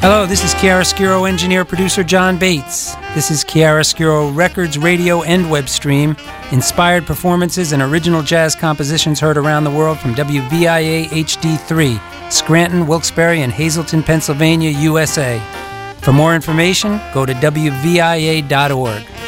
Hello, this is Chiaroscuro engineer-producer John Bates. This is Chiaroscuro Records, radio, and web stream. Inspired performances and original jazz compositions heard around the world from WVIA HD3, Scranton, Wilkes-Barre, and Hazleton, Pennsylvania, USA. For more information, go to WVIA.org.